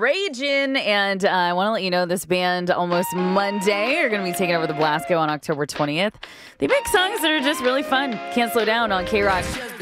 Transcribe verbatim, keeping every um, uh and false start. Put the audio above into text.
Ragin', and uh, I want to let you know this band Almost Monday are going to be taking over the Blasco on October twentieth. They make songs that are just really fun. Can't Slow Down on K-Rock.